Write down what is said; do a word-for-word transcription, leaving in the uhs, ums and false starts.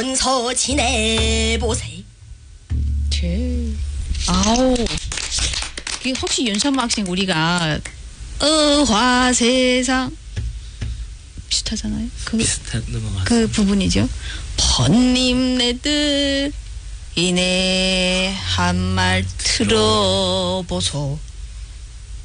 은서 지내보세. 제 아우 그 혹시 윤선모 학생 우리가 어화 세상 비슷하잖아요. 그, 비슷한 넘어갔어. 그 부분이죠. 번님 네들 이내 한 말 들어보소.